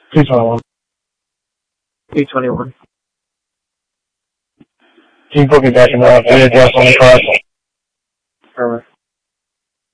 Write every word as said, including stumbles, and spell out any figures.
two twenty-one. two twenty-one. Can you put me back in the uh, address on the car? Over.